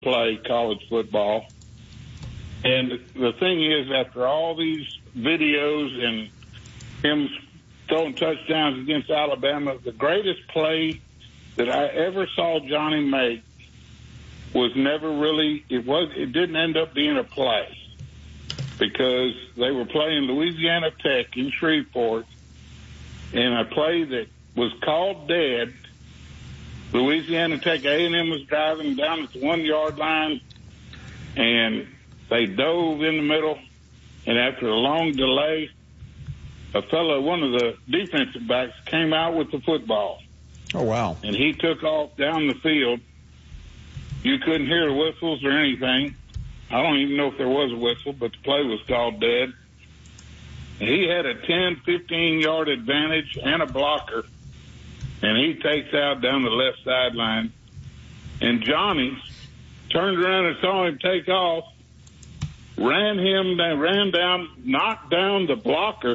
play college football. And the thing is, after all these videos and him throwing touchdowns against Alabama, the greatest play that I ever saw Johnny make was never really, it didn't end up being a play, because they were playing Louisiana Tech in Shreveport, and a play that was called dead. Louisiana Tech A&M was driving down at the 1 yard line, and they dove in the middle, and after a long delay, one of the defensive backs, came out with the football. Oh, wow. And he took off down the field. You couldn't hear the whistles or anything. I don't even know if there was a whistle, but the play was called dead. He had a 10, 15-yard advantage and a blocker, and he takes out down the left sideline. And Johnny turned around and saw him take off, ran down, knocked down the blocker,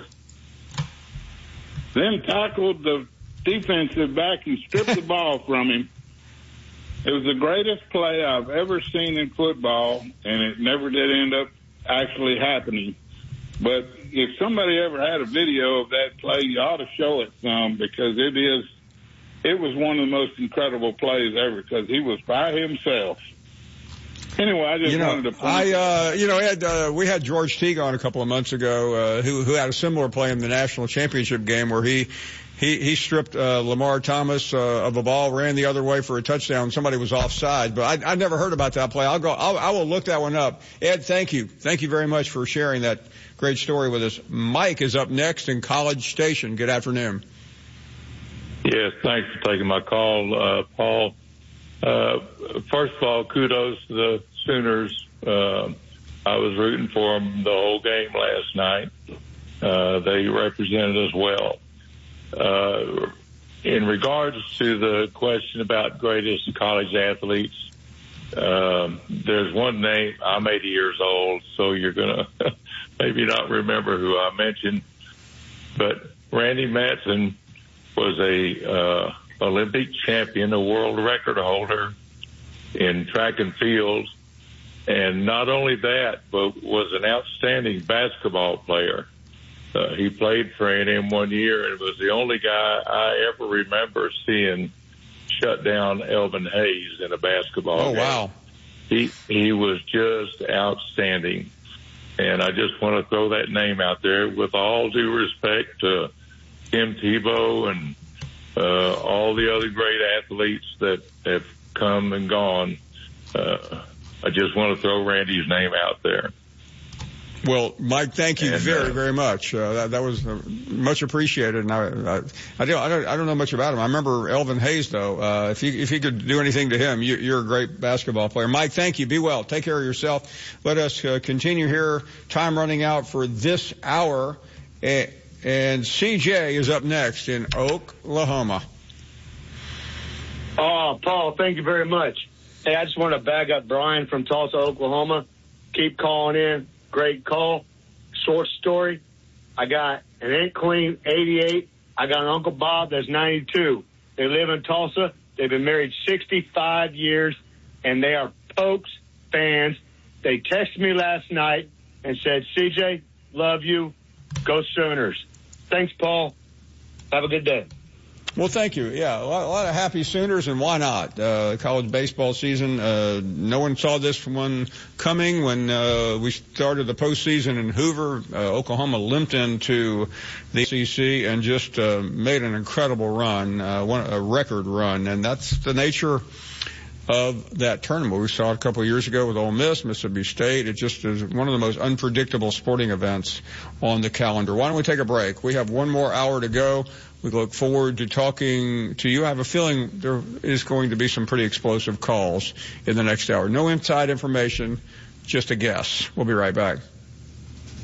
then tackled the defensive back and stripped the ball from him. It was the greatest play I've ever seen in football, and it never did end up actually happening. But if somebody ever had a video of that play, you ought to show it some, because it was one of the most incredible plays ever, because he was by himself. Anyway, I just wanted to we had George Teague on a couple of months ago, who had a similar play in the national championship game where he stripped Lamar Thomas of a ball, ran the other way for a touchdown. Somebody was offside, but I never heard about that play. I will look that one up. Ed, thank you very much for sharing that great story with us. Mike is up next in College Station. Good afternoon. Yes, thanks for taking my call, Paul. First of all, kudos to the Sooners. I was rooting for them the whole game last night. They represented us well. In regards to the question about greatest college athletes, there's one name. I'm 80 years old, so you're going to maybe not remember who I mentioned, but Randy Matson was a Olympic champion, a world record holder in track and field, and not only that, but was an outstanding basketball player. He played for A&M 1 year and was the only guy I ever remember seeing shut down Elvin Hayes in a basketball game. Wow. He was just outstanding. And I just want to throw that name out there with all due respect to Tim Tebow and all the other great athletes that have come and gone. I just want to throw Randy's name out there. Well, Mike, thank you very, very much. That was much appreciated. And I don't know much about him. I remember Elvin Hayes, though. If you could do anything to him, you're a great basketball player. Mike, thank you. Be well. Take care of yourself. Let us continue here. Time running out for this hour. And CJ is up next in Oklahoma. Oh, Paul, thank you very much. Hey, I just want to bag up Brian from Tulsa, Oklahoma. Keep calling in. Great call. Short story. I got an Aunt Queen, 88. I got an Uncle Bob that's 92. They live in Tulsa. They've been married 65 years, and they are Pokes fans. They texted me last night and said, CJ, love you. Go Sooners. Thanks, Paul. Have a good day. Well, thank you. Yeah, a lot of happy Sooners, and why not? College baseball season. No one saw this one coming when we started the postseason in Hoover. Oklahoma limped into the ACC and just made an incredible run, a record run, and that's the nature of that tournament. We saw it a couple of years ago with Ole Miss, Mississippi State. It just is one of the most unpredictable sporting events on the calendar. Why don't we take a break? We have one more hour to go. We look forward to talking to you. I have a feeling there is going to be some pretty explosive calls in the next hour. No inside information, just a guess. We'll be right back.